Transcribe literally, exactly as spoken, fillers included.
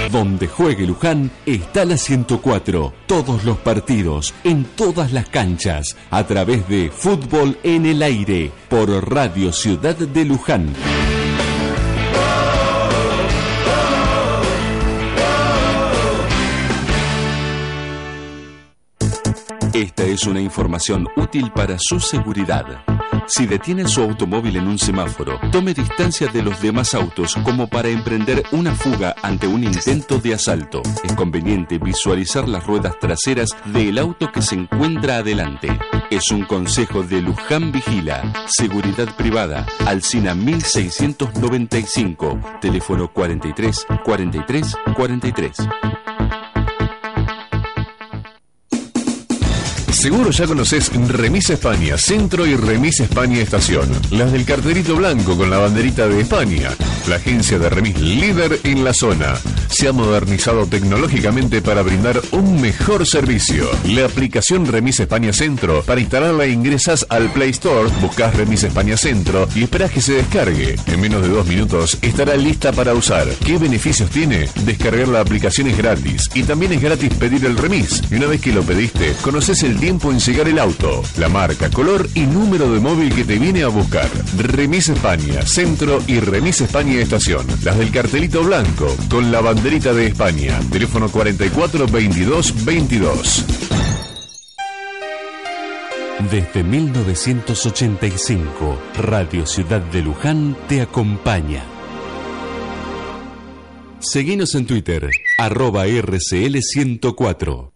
Donde juegue Luján está la ciento cuatro. Todos los partidos, en todas las canchas, a través de Fútbol en el Aire, por Radio Ciudad de Luján. Esta es una información útil para su seguridad. Si detiene su automóvil en un semáforo, tome distancia de los demás autos como para emprender una fuga ante un intento de asalto. Es conveniente visualizar las ruedas traseras del auto que se encuentra adelante. Es un consejo de Luján Vigila. Seguridad privada. Alsina mil seiscientos noventa y cinco. Teléfono cuarenta y tres, cuarenta y tres, cuarenta y tres. Seguro ya conoces Remis España Centro y Remis España Estación, las del cartelito blanco con la banderita de España. La agencia de remis líder en la zona se ha modernizado tecnológicamente para brindar un mejor servicio. La aplicación Remis España Centro, para instalarla ingresas al Play Store, buscas Remis España Centro y esperas que se descargue. En menos de dos minutos estará lista para usar. ¿Qué beneficios tiene? Descargar la aplicación es gratis y también es gratis pedir el remis. Y una vez que lo pediste, conoces el tiempo en llegar el auto, la marca, color y número de móvil que te viene a buscar. Remis España Centro y Remis España Estación, las del cartelito blanco con la banderita de España. Teléfono cuarenta y cuatro, veintidós, veintidós. Desde mil novecientos ochenta y cinco, Radio Ciudad de Luján te acompaña. Seguinos en Twitter, arroba R C L ciento cuatro.